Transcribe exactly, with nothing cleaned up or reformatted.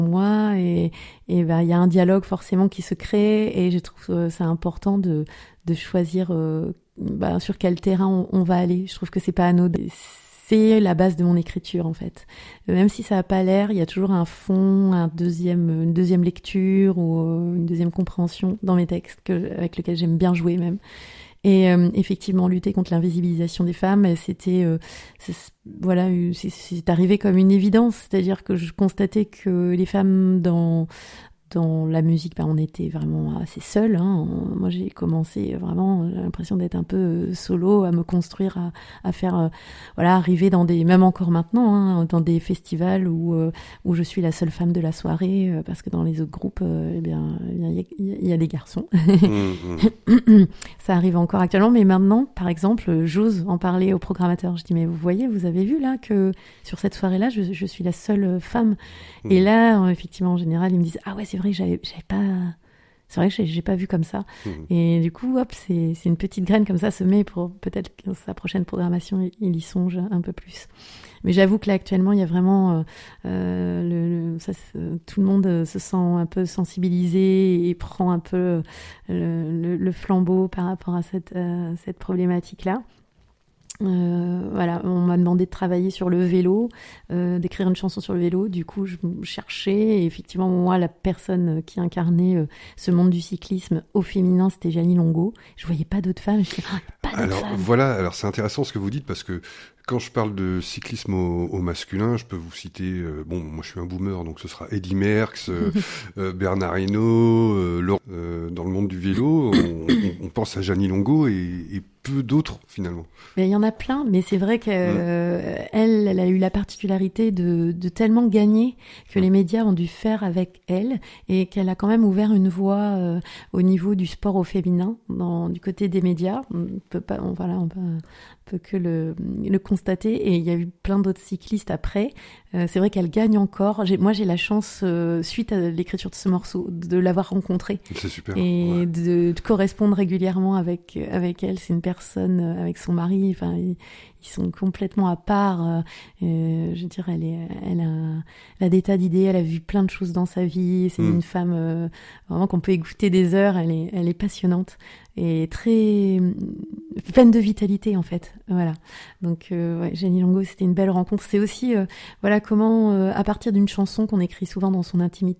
moi et et bah il y a un dialogue forcément qui se crée et je trouve euh, c'est important de de choisir euh, bah, sur quel terrain on, on va aller. Je trouve que c'est pas anodin. C'est la base de mon écriture en fait. Même si ça n'a pas l'air, il y a toujours un fond, un deuxième, une deuxième lecture ou une deuxième compréhension dans mes textes que, avec lequel j'aime bien jouer même. Et euh, effectivement, lutter contre l'invisibilisation des femmes, c'était euh, c'est, voilà, c'est, c'est arrivé comme une évidence. C'est-à-dire que je constatais que les femmes dans dans la musique, bah, on était vraiment assez seuls. Hein. Moi, j'ai commencé vraiment, j'ai l'impression d'être un peu solo, à me construire, à, à faire, euh, voilà, arriver dans des, même encore maintenant, hein, dans des festivals où euh, où je suis la seule femme de la soirée, euh, parce que dans les autres groupes, euh, eh bien, il y a, il y a des garçons. Mmh. Ça arrive encore actuellement, mais maintenant, par exemple, j'ose en parler au programmateur. Je dis, mais vous voyez, vous avez vu là que sur cette soirée-là, je, je suis la seule femme. Mmh. Et là, effectivement, en général, ils me disent, ah ouais, c'est vrai que j'avais, j'avais pas, c'est vrai que j'ai, j'ai pas vu comme ça. Mmh. Et du coup, hop, c'est, c'est une petite graine comme ça semée pour peut-être que sa prochaine programmation, il y songe un peu plus. Mais j'avoue que là, actuellement, il y a vraiment, euh, le, le, ça, tout le monde se sent un peu sensibilisé et prend un peu le, le, le flambeau par rapport à cette, euh, cette problématique-là. Euh, voilà, on m'a demandé de travailler sur le vélo, euh, d'écrire une chanson sur le vélo. Du coup, je cherchais. Et effectivement, moi, la personne qui incarnait euh, ce monde du cyclisme au féminin, c'était Jeannie Longo. Je voyais pas d'autres femmes. Je disais, oh, pas d'autres alors femmes. Voilà, alors c'est intéressant ce que vous dites parce que quand je parle de cyclisme au, au masculin, je peux vous citer, euh, bon, moi je suis un boomer, donc ce sera Eddy Merckx, euh, euh, Bernard Hinault, euh, Laurent, euh, dans le monde du vélo, on, on, on pense à Jeannie Longo et, et peu d'autres finalement. Mais il y en a plein, mais c'est vrai qu'elle, euh, elle, elle a eu la particularité de, de tellement gagner que mmh. les médias ont dû faire avec elle et qu'elle a quand même ouvert une voie euh, au niveau du sport au féminin, dans, du côté des médias. On peut pas, on, voilà, on peut, peut que le, le constater. Et il y a eu plein d'autres cyclistes après. Euh, c'est vrai qu'elle gagne encore. J'ai, moi, j'ai la chance, euh, suite à l'écriture de ce morceau, de l'avoir rencontrée. C'est super. Et ouais. de, de correspondre régulièrement avec, avec elle. C'est une personne, euh, avec son mari, enfin, ils, ils sont complètement à part. Euh, euh, je veux dire, elle, est, elle, a, elle a des tas d'idées, elle a vu plein de choses dans sa vie. C'est mmh. une femme euh, vraiment qu'on peut écouter des heures. Elle est, elle est passionnante et très pleine de vitalité en fait. Voilà. Donc euh, ouais, Jeannie Longo, c'était une belle rencontre. C'est aussi euh, voilà comment euh, à partir d'une chanson qu'on écrit souvent dans son intimité,